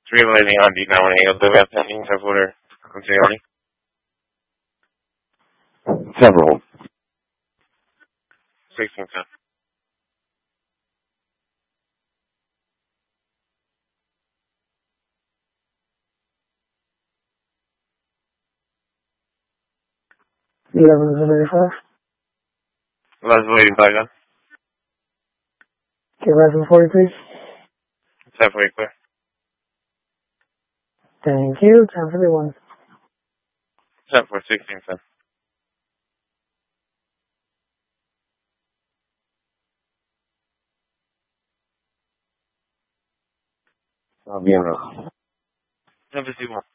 Triangulating on D now and hang up the web pending type order. Continue. Several. 16 cents. Last waiting by gun. Okay, last 40, please. 10-4 clear. Thank you. Time for the one. 10-4, 16 cents. Bien. Number 2-1.